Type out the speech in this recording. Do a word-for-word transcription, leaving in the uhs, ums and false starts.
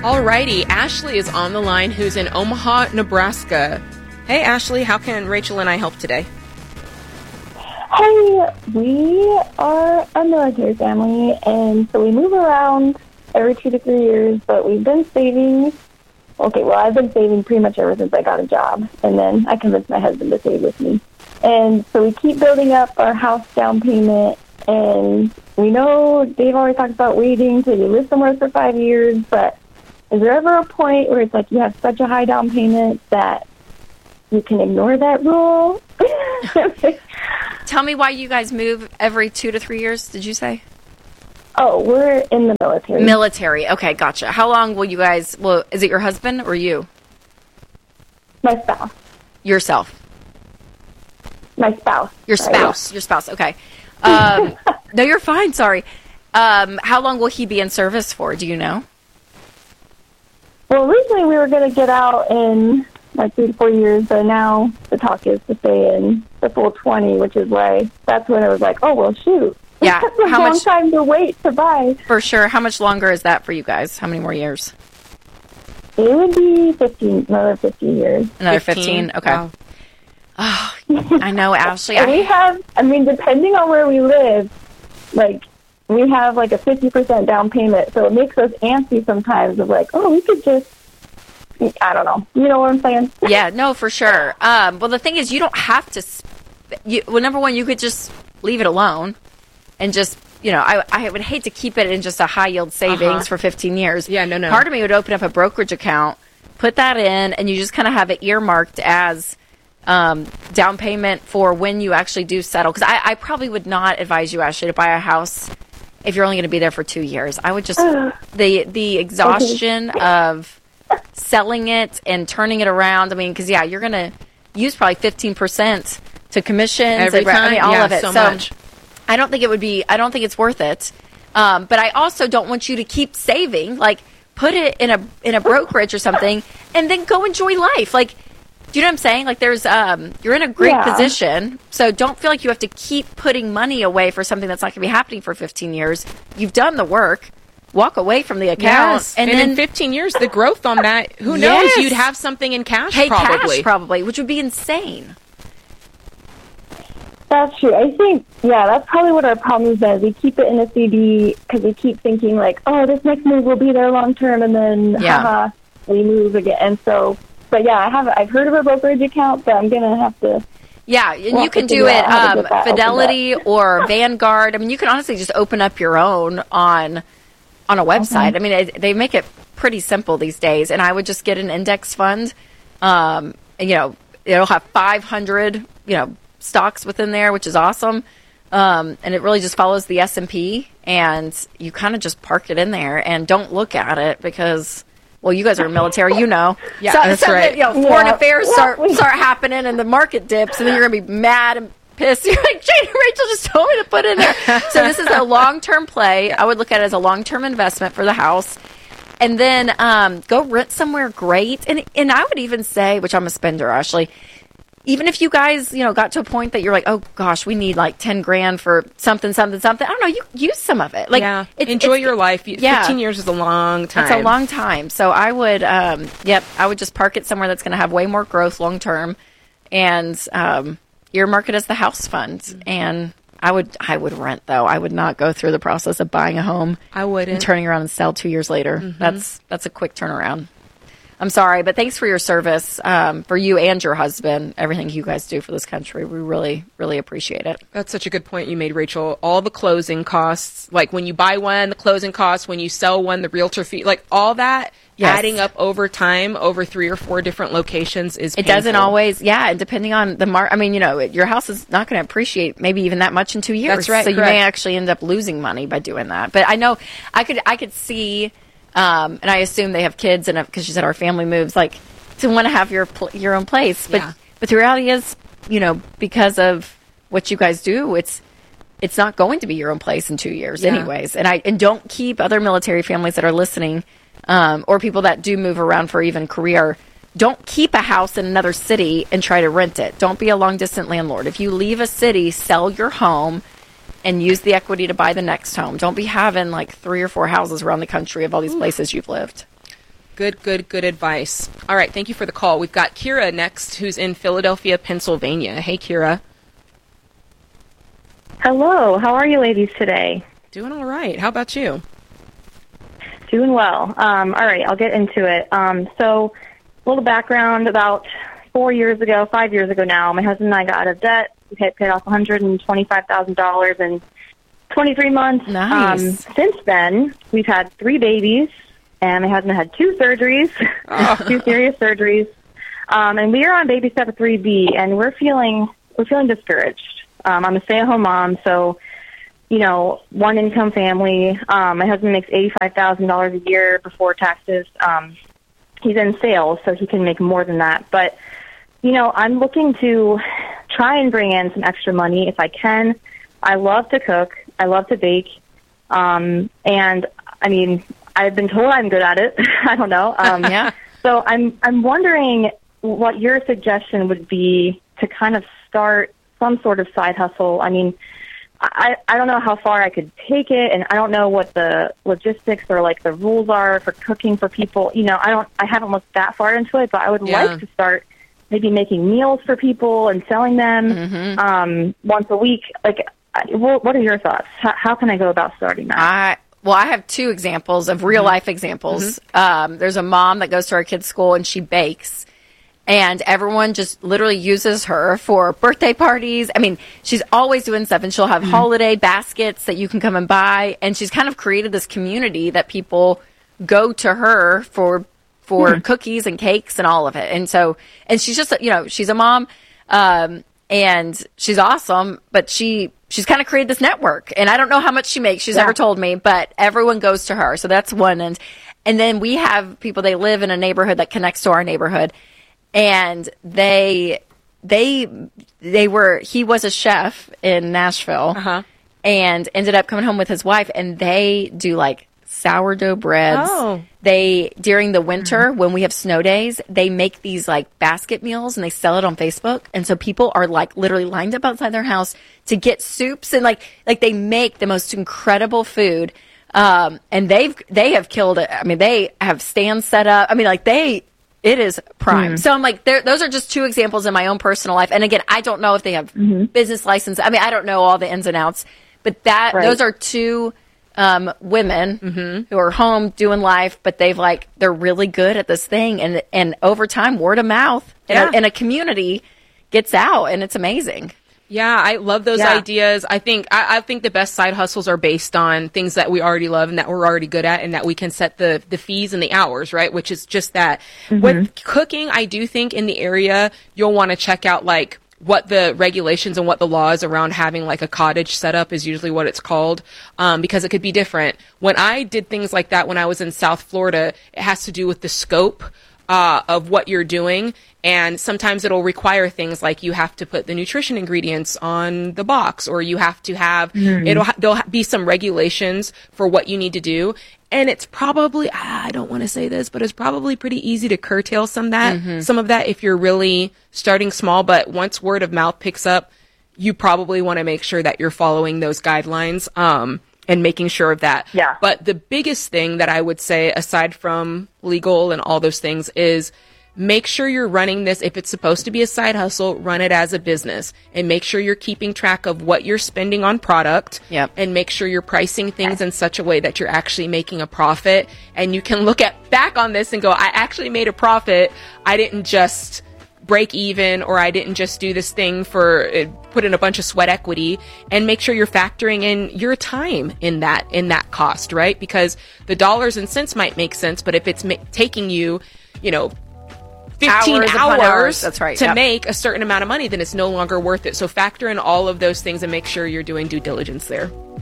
Alrighty, Ashley is on the line, who's in Omaha, Nebraska. Hey, Ashley, how can Rachel and I help today? Hey, we are a military family, and so we move around every two to three years, but we've been saving. Okay, well, I've been saving pretty much ever since I got a job, and then I convinced my husband to save with me. And so we keep building up our house down payment, and we know Dave always talks about waiting till you live somewhere for five years, but is there ever a point where it's like you have such a high down payment that you can ignore that rule? Tell me why you guys move every two to three years, did you say? Oh, we're in the military. Military. Okay, gotcha. How long will you guys, well, is it your husband or you? My spouse. Yourself? My spouse. Your spouse. Your spouse, okay. Um, no, you're fine, sorry. Um, how long will he be in service for, do you know? Well, originally we were going to get out in like three to four years, but now the talk is to stay in the full twenty, which is why that's when it was like, oh, well, shoot. Yeah. That's a How long much time to wait to buy. For sure. How much longer is that for you guys? How many more years? It would be fifteen, another fifteen years. Another fifteen? Okay. Wow. Oh, I know, Ashley. And I, we have, I mean, depending on where we live, like, we have like a fifty percent down payment, so it makes us antsy sometimes of like, oh, we could just, I don't know. You know what I'm saying? yeah, no, for sure. Um, well, the thing is, you don't have to, sp- you, well, number one, you could just leave it alone and just, you know, I, I would hate to keep it in just a high yield savings Uh-huh. for fifteen years. Yeah, no, no. Part of me would open up a brokerage account, put that in, and you just kind of have it earmarked as um, down payment for when you actually do settle. Because I, I probably would not advise you, Ashley, to buy a house if you're only going to be there for two years. I would just, the the exhaustion of selling it and turning it around. I mean, because, yeah, you're going to use probably fifteen percent to commissions. Every and, I time? mean, all Yeah, of it. so much. I don't think it would be, I don't think it's worth it. Um, but I also don't want you to keep saving. Like, put it in a in a brokerage or something and then go enjoy life. Like, do you know what I'm saying? Like, there's, um, you're in a great Yeah. position. So don't feel like you have to keep putting money away for something that's not going to be happening for fifteen years. You've done the work. Walk away from the account. Yes. And, in fifteen years, the growth on that, who knows? Yes. You'd have something in cash pay probably. cash probably, which would be insane. That's true. I think, yeah, that's probably what our problem is. That we keep it in a C D because we keep thinking like, oh, this next move will be there long term, and then Yeah. haha, we move again. And so, but yeah, I have. I've heard of a brokerage account, but I'm gonna have to. Yeah, and Well, you can to do figure it out how to um, get that opened Fidelity or Vanguard. I mean, you can honestly just open up your own on on a website. I mean, it, they make it pretty simple these days. And I would just get an index fund. Um, and, you know, it'll have five hundred, you know, stocks within there, which is awesome. Um, and it really just follows the S and P, and you kind of just park it in there and don't look at it because, well, you guys are military, you know. Yeah, so, that's so right. that, you know, foreign Yeah. affairs Yeah, start we- start happening and the market dips, and then you're going to be mad and pissed. You're like, Jane and Rachel just told me to put in there. So this is a long-term play. I would look at it as a long-term investment for the house. And then um, go rent somewhere great. And and I would even say, which I'm a spender, Ashley, even if you guys, you know, got to a point that you're like, oh gosh, we need like ten grand for something, something, something. I don't know. You use some of it. Like, yeah. it, Enjoy it's- your life. yeah. fifteen years is a long time. It's a long time. So I would, um, yep, I would just park it somewhere that's going to have way more growth long term, and um, earmark it as the house fund. Mm-hmm. And I would, I would rent though. I would not go through the process of buying a home. I wouldn't. And turning around and sell two years later. Mm-hmm. That's that's a quick turnaround. I'm sorry, but thanks for your service, um, for you and your husband, everything you guys do for this country. We really, really appreciate it. That's such a good point you made, Rachel. All the closing costs, like when you buy one, the closing costs, when you sell one, the realtor fee, like all that Yes. adding up over time, over three or four different locations is It painful. doesn't always, yeah, and depending on the mark, I mean, you know, your house is not going to appreciate maybe even that much in two years. That's right, So you correct. may actually end up losing money by doing that. But I know I could, I could see, um, and I assume they have kids, and because you said our family moves, like to want to have your pl- your own place. But Yeah. but the reality is, you know, because of what you guys do, it's it's not going to be your own place in two years, Yeah. anyways. And I and don't keep other military families that are listening. Um, or people that do move around for even career, don't keep a house in another city and try to rent it. Don't be a long-distance landlord. If you leave a city, sell your home and use the equity to buy the next home. Don't be having like three or four houses around the country of all these places you've lived. Good, good, good advice. All right. Thank you for the call. We've got Kira next, who's in Philadelphia, Pennsylvania. Hey, Kira. Hello. How are you ladies today? Doing all right. How about you? Doing well. Um, all right. I'll get into it. Um, so a little background. About four years ago, five years ago now, my husband and I got out of debt. We had paid off one hundred twenty-five thousand dollars in twenty-three months. Nice. Um, since then, we've had three babies, and my husband had two surgeries, Oh. two serious surgeries. Um, and we are on baby step three B, and we're feeling we're feeling discouraged. Um, I'm a stay-at-home mom, so, you know, one income family. Um, my husband makes eighty-five thousand dollars a year before taxes. Um, he's in sales, so he can make more than that. But, you know, I'm looking to try and bring in some extra money if I can. I love to cook. I love to bake. Um, and, I mean, I've been told I'm good at it. I don't know. Um, Yeah. So I'm I'm wondering what your suggestion would be to kind of start some sort of side hustle. I mean, I, I don't know how far I could take it, and I don't know what the logistics or like the rules are for cooking for people. You know, I don't I haven't looked that far into it, but I would Yeah. like to start maybe making meals for people and selling them Mm-hmm. um, once a week. Like, I- what what are your thoughts? How, how can I go about starting that? I well, I have two examples of real life examples. Um, there's a mom that goes to our kids' school and she bakes, and everyone just literally uses her for birthday parties. I mean, she's always doing stuff, and she'll have holiday baskets that you can come and buy. And she's kind of created this community that people go to her for for cookies and cakes and all of it. And so, and she's just, you know, she's a mom. Um, and she's awesome, but she she's kind of created this network, and I don't know how much she makes. She's Yeah. never told me, but everyone goes to her. So that's one end. And then we have people, they live in a neighborhood that connects to our neighborhood, and they they they were he was a chef in Nashville, Uh-huh. and ended up coming home with his wife, and they do like sourdough breads. Oh. They, during the winter, when we have snow days, they make these like basket meals and they sell it on Facebook. And so people are like literally lined up outside their house to get soups, and like, like they make the most incredible food. Um, and they've, they have killed it. I mean, they have stands set up. I mean, like they, it is prime. So I'm like, there, those are just two examples in my own personal life. And again, I don't know if they have business license. I mean, I don't know all the ins and outs, but that, Right. those are two um, women who are home doing life, but they've like, they're really good at this thing. And, and over time, word of mouth Yeah. and, a, and a community gets out, and it's amazing. Yeah, I love those Yeah. ideas. I think I, I think the best side hustles are based on things that we already love and that we're already good at, and that we can set the the fees and the hours, right? Which is just that. With cooking, I do think in the area you'll want to check out like what the regulations and what the laws around having like a cottage setup is usually what it's called, um, because it could be different. When I did things like that when I was in South Florida, it has to do with the scope uh, of what you're doing. And sometimes it'll require things like you have to put the nutrition ingredients on the box, or you have to have, it'll, ha- there'll ha- be some regulations for what you need to do. And it's probably, I don't want to say this, but it's probably pretty easy to curtail some that, some of that if you're really starting small. But once word of mouth picks up, you probably want to make sure that you're following those guidelines, um, and making sure of that. Yeah. But the biggest thing that I would say, aside from legal and all those things, is make sure you're running this. If it's supposed to be a side hustle, run it as a business, and make sure you're keeping track of what you're spending on product. Yep. And make sure you're pricing things in such a way that you're actually making a profit. And you can look at back on this and go, I actually made a profit. I didn't just break even, or I didn't just do this thing for uh, put in a bunch of sweat equity. And make sure you're factoring in your time in that, in that cost, right? Because the dollars and cents might make sense, but if it's ma- taking you, you know, fifteen Hours upon hours, hours. That's right. to Yep. make a certain amount of money, then it's no longer worth it. So factor in all of those things and make sure you're doing due diligence there.